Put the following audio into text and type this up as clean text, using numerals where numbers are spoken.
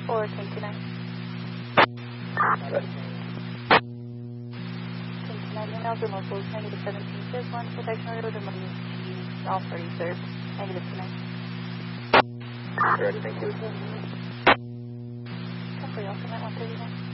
or 29. Ready. 29 emails and locals, negative 17 says 1, protection order, the money is all 33rd, negative 29. Ready, thank you. 10 for you, also at 139.